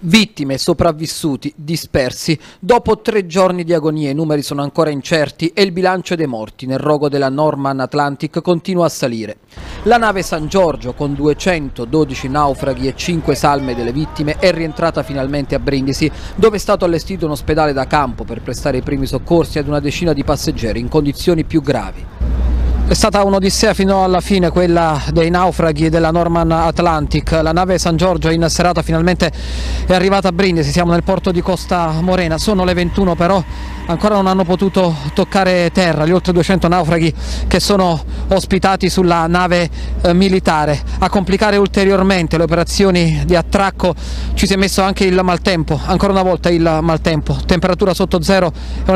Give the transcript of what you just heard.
Vittime, sopravvissuti, dispersi. Dopo 3 giorni di agonia i numeri sono ancora incerti e il bilancio dei morti nel rogo della Norman Atlantic continua a salire. La nave San Giorgio, con 212 naufraghi e 5 salme delle vittime, è rientrata finalmente a Brindisi, dove è stato allestito un ospedale da campo per prestare i primi soccorsi ad una decina di passeggeri in condizioni più gravi. È stata un'odissea fino alla fine quella dei naufraghi della Norman Atlantic. La nave San Giorgio in serata finalmente è arrivata a Brindisi, siamo nel porto di Costa Morena, sono le 21 però ancora non hanno potuto toccare terra gli oltre 200 naufraghi che sono ospitati sulla nave militare. A complicare ulteriormente le operazioni di attracco ci si è messo anche il maltempo, ancora una volta il maltempo, temperatura sotto zero.